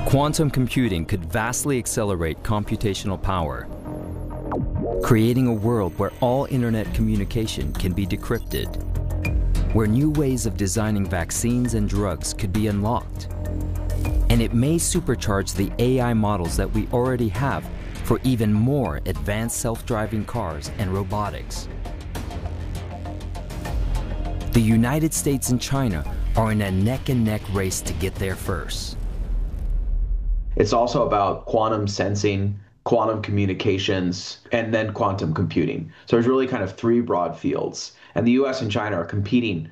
Quantum computing could vastly accelerate computational power, creating a world where all internet communication can be decrypted, where new ways of designing vaccines and drugs could be unlocked. And it may supercharge the AI models that we already have for even more advanced self-driving cars and robotics. The United States and China are in a neck-and-neck race to get there first. It's also about quantum sensing, quantum communications, and then quantum computing. So there's really kind of three broad fields. And the US and China are competing